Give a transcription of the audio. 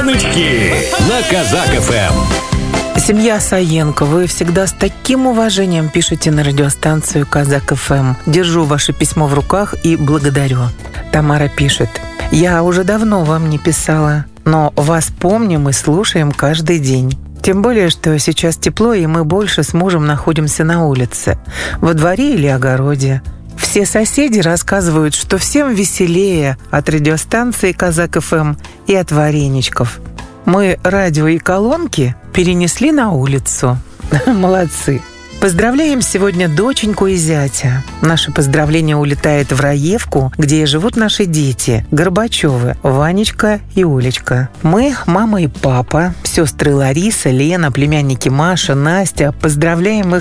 Баночки на Казак ФМ. Семья Саенко, вы всегда с таким уважением пишете на радиостанцию Казак ФМ. Держу ваше письмо в руках и благодарю. Тамара пишет: «Я уже давно вам не писала, но вас помним и слушаем каждый день. Тем более, что сейчас тепло, и мы больше с мужем находимся на улице, во дворе или огороде. Все соседи рассказывают, что всем веселее от радиостанции Казак ФМ и от вареничков. Мы радио и колонки перенесли на улицу. Молодцы. Поздравляем сегодня доченьку и зятя. Наше поздравление улетает в Раевку, где живут наши дети Горбачевы, Ванечка и Олечка. Мы, мама и папа, сестры Лариса, Лена, племянники Маша, Настя, поздравляем их